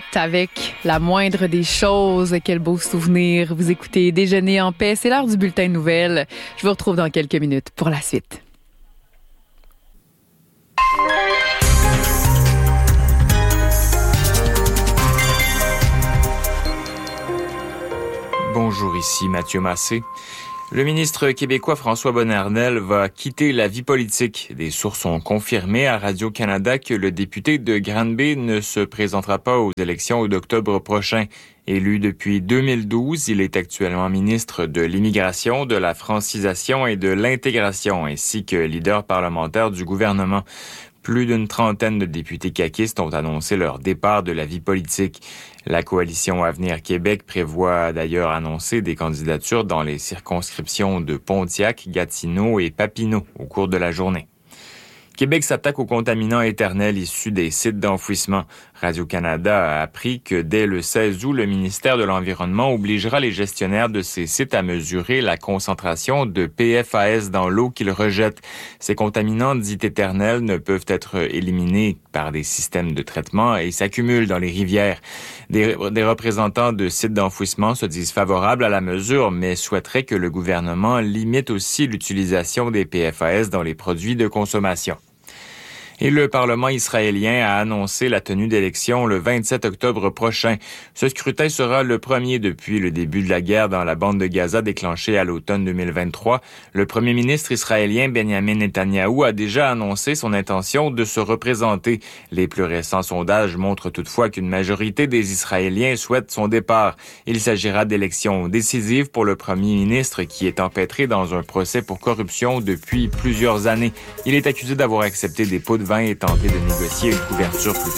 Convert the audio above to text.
avec la moindre des choses. Quel beau souvenir. Vous écoutez Déjeuner en paix. C'est l'heure du bulletin de nouvelles. Je vous retrouve dans quelques minutes pour la suite. Bonjour, ici Mathieu Massé. Le ministre québécois François Bonnardel va quitter la vie politique. Des sources ont confirmé à Radio-Canada que le député de Granby ne se présentera pas aux élections d'octobre prochain. Élu depuis 2012, il est actuellement ministre de l'Immigration, de la Francisation et de l'Intégration, ainsi que leader parlementaire du gouvernement. Plus d'une trentaine de députés caquistes ont annoncé leur départ de la vie politique. La coalition Avenir Québec prévoit d'ailleurs annoncer des candidatures dans les circonscriptions de Pontiac, Gatineau et Papineau au cours de la journée. Québec s'attaque aux contaminants éternels issus des sites d'enfouissement. Radio-Canada a appris que dès le 16 août, le ministère de l'Environnement obligera les gestionnaires de ces sites à mesurer la concentration de PFAS dans l'eau qu'ils rejettent. Ces contaminants dits éternels ne peuvent être éliminés par des systèmes de traitement et s'accumulent dans les rivières. Des représentants de sites d'enfouissement se disent favorables à la mesure, mais souhaiteraient que le gouvernement limite aussi l'utilisation des PFAS dans les produits de consommation. Et le Parlement israélien a annoncé la tenue d'élections le 27 octobre prochain. Ce scrutin sera le premier depuis le début de la guerre dans la bande de Gaza déclenchée à l'automne 2023. Le premier ministre israélien Benjamin Netanyahou a déjà annoncé son intention de se représenter. Les plus récents sondages montrent toutefois qu'une majorité des Israéliens souhaitent son départ. Il s'agira d'élections décisives pour le premier ministre qui est empêtré dans un procès pour corruption depuis plusieurs années. Il est accusé d'avoir accepté des pots de vin et tenté de négocier une couverture plus